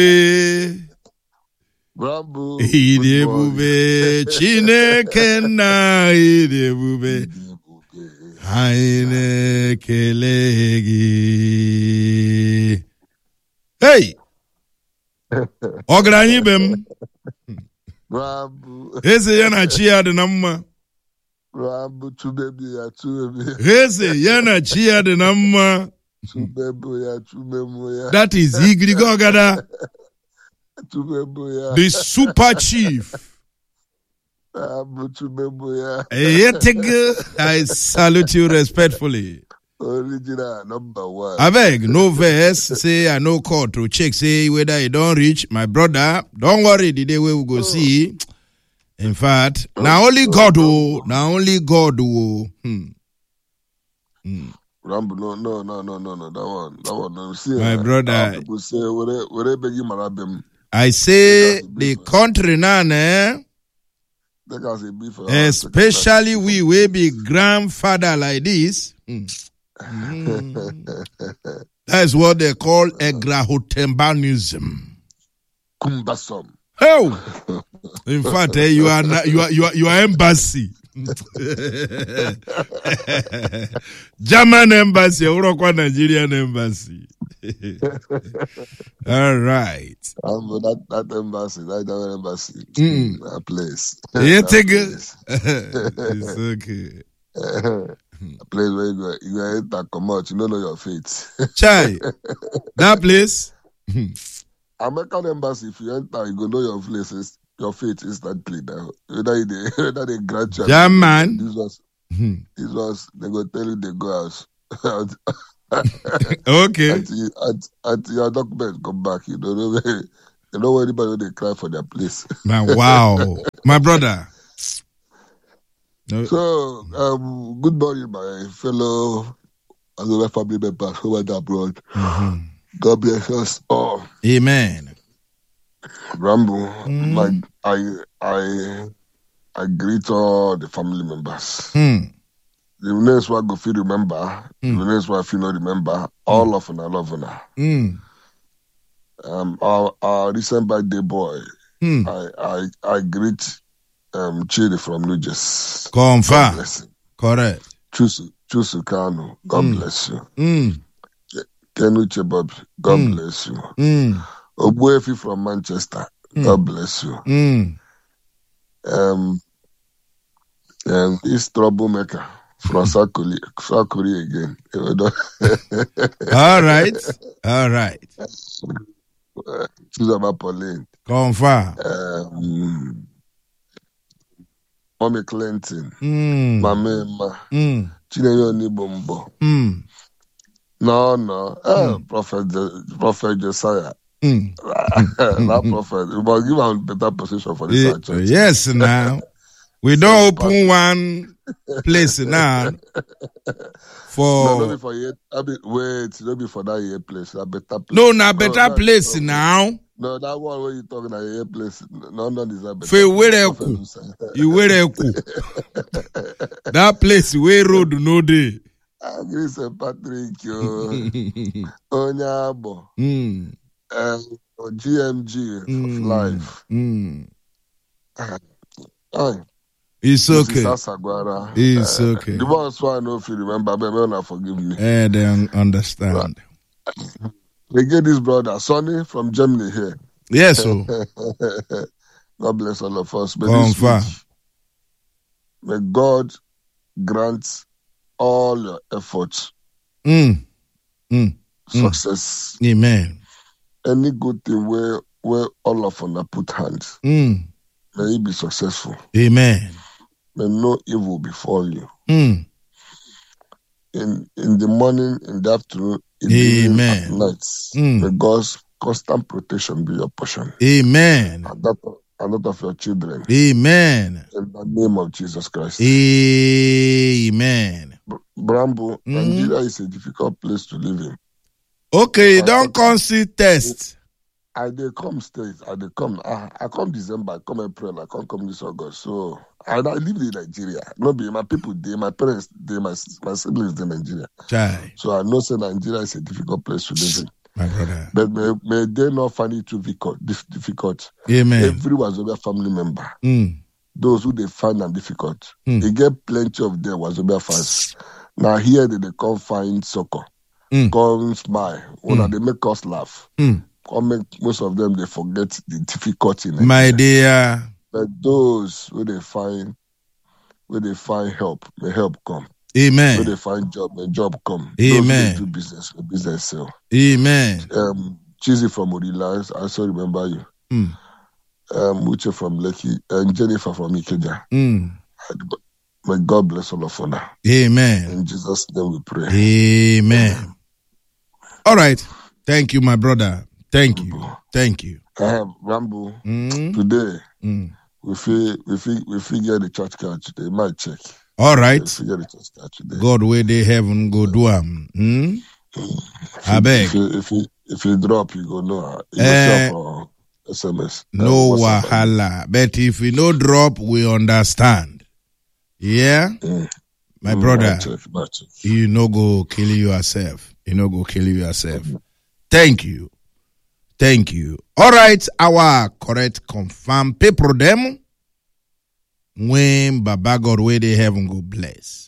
Rambo. Idebube Chineke na idebube Haine kelegi. Hey! Ọgaranya ibe m. Rambo. Eze ya na chi ya dị na mma. Rambo chubebi ya chubebi. Eze ya na chi ya dị na mma. Chubebo ya chubemo ya. That is Igirigo Ogada. Chubebo ya. The super chief. Rambo chubebo ya. I salute you respectfully. Original number one. I beg, no verse, say I no call to check, say whether it don't reach. My brother, don't worry, the day we will go see. In fact, now only God will, Rambo, no, that one. No. See, my brother, people say, whatever you marabim. I say the country now, especially we will be grandfather like this. That's what they call Egrahotembanism. Kumbasum. Oh, in fact, you are embassy. German embassy, Urokwa Nigerian embassy. All right. That embassy, that embassy, that place. You take it? It's okay. A place where you enter, come out, you don't know your fate. Chai, that place? American embassy, if you enter, you go know your place, your fate instantly now. Whether they grant you. Yeah, man. This was, they go tell you they go out. Okay. Until your documents come back, you don't know where, you know where anybody they cry for their place. Man, wow. My brother. No. So, good morning, my fellow family members who went abroad. Mm-hmm. God bless us all. Amen. Rambo, like I greet all the family members. The next one go feel remember, the next one feel not remember. All of them, I love them. Our recent birthday boy, I greet Chidi from New Jersey. Confirm. Correct. Chusu Kanu, God bless you. Kenu Chebob, God bless you. Obuefi from Manchester, God bless you. This troublemaker from South Korea again. All right. Chuzaba Pauline. Confirm. Mommy Clinton. Mama Emma. Chineyo Nibombo. No. Prophet Josiah. That prophet. We must give him better position for this church. Yes, now. We don't open one place now for... No, not before yet. Wait, not before that year place. A better place. No, not better place now. No, that one where you talking about year place. No, is that better. You wear that place where road no day. I agree, St. Patrick. Onyabo. GMG of life. It's okay. It's okay. The ones who I know if you remember, but not forgive me. They understand. They get this brother, Sonny from Germany here. Yes, so. God bless all of us. May God grant all your efforts success. Amen. Any good thing where all of us put hands, may it be successful. Amen. May no evil befall you. In the morning, in the afternoon, in the evening, at night, may God's constant protection be your portion. Amen. And that of your children. Amen. In the name of Jesus Christ. Amen. Brambo, Nigeria is a difficult place to live in. Okay, don't come see test. I come December, I come April, I can't come this August. So I live in Nigeria. Not be my people there, my parents there, my siblings in Nigeria. Chai. So I know say Nigeria is a difficult place to live in. My brother. But may they not find it too difficult. Amen. Every Wazobia family member, those who they find them difficult, they get plenty of them Wazobia fans. Now here they come find soccer, come smile, they make us laugh. Come make most of them they forget the difficulty. My dear. But those who they find help, may help come. Amen. Where they find job, may job come. Amen. Those who do business, may business sell. Amen. Cheesy from Odila, I also remember you. Muche from Lekki, and Jennifer from Ikeja. May God bless all of us now. Amen. In Jesus' name we pray. Amen. All right. Thank you, my brother. Thank you. Thank you. Rambo, today, we figure the church card today. Might check. All right. Figure the church card today. God where they heaven go do I beg. If you drop, you go no. You go for SMS. No wahala. But if we no drop, we understand. Yeah? My brother, might check. you no go kill yourself. You no go kill yourself. Thank you. Thank you. All right, our correct confirm paper them when Baba God where they heaven go bless.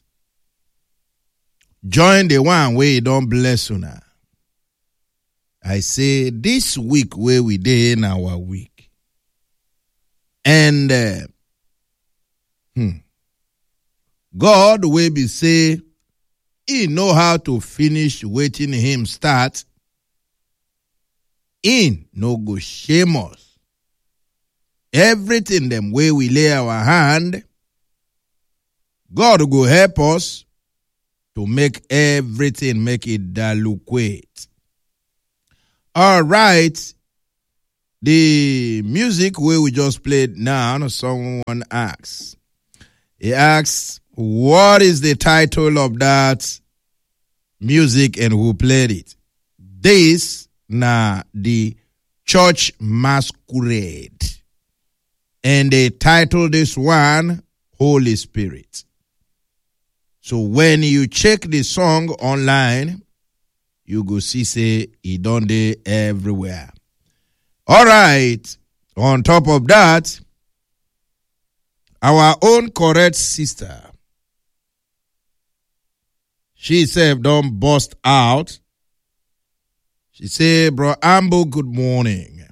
Join the one where you don't bless una. I say this week where we dey in our week. And God will be say he know how to finish waiting him start. In no go shame us. Everything them way we lay our hand, God go help us to make everything make it diluquate. All right. The music where we just played now, someone asks. He asks, what is the title of that music and who played it? This na the Church Masquerade. And they title this one Holy Spirit. So when you check the song online, you go see say it done dey everywhere. All right. On top of that, our own correct sister, she said don't bust out. She said, Bro Ambo, good morning.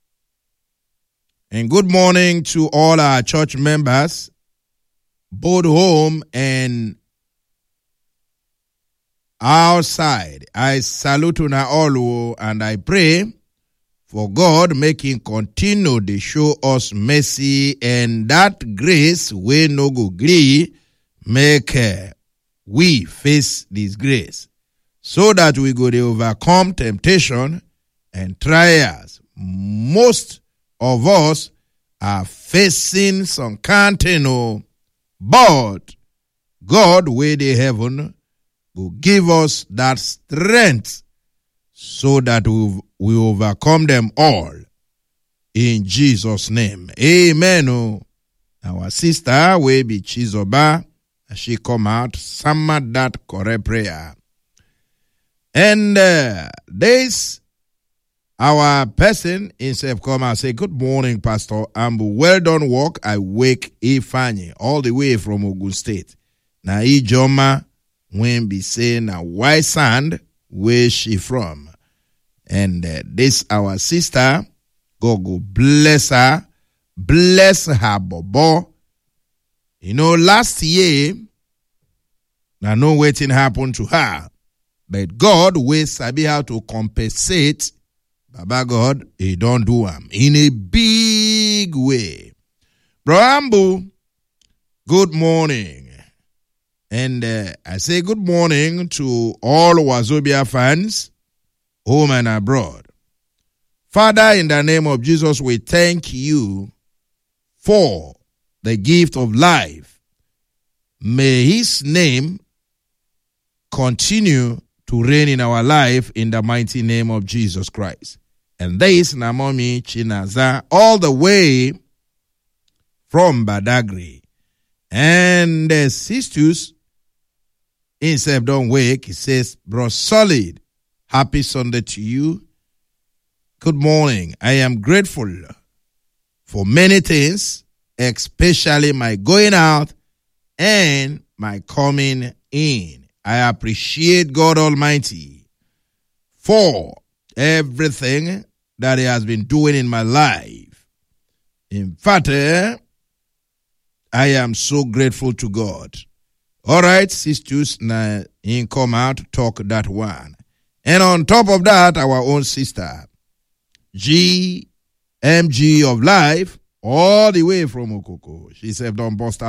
And good morning to all our church members, both home and outside. I salute una all and I pray for God making continue to show us mercy and that grace we no go gree make we face this grace. So that we go to overcome temptation and trials. Most of us are facing some canteen, but God, where the heaven, will give us that strength so that we overcome them all. In Jesus' name. Amen. Our sister will be Chizoba. She come out, summer that correct prayer. And this, our person himself come and say, good morning, Pastor Ambu. Well done work. I wake Ifani all the way from Ogun State. Now, Ijoma, when be saying a white sand, where she from? And this, our sister, God go bless her, Bobo. You know, last year, now no waiting happened to her. But God will sabi how to compensate. Baba God, he don't do them in a big way. Bro Ambu, good morning. And I say good morning to all Wazobia fans, home and abroad. Father, in the name of Jesus, we thank you for the gift of life. May his name continue to reign in our life in the mighty name of Jesus Christ. And this Namomi Chinaza all the way from Badagry. And Sistus himself don't wake. He says, bro, solid. Happy Sunday to you. Good morning. I am grateful for many things, especially my going out and my coming in. I appreciate God Almighty for everything that He has been doing in my life. In fact, I am so grateful to God. All right, sisters, now in come out talk that one. And on top of that, our own sister, GMG of Life, all the way from Okoko. She said, don't bust out.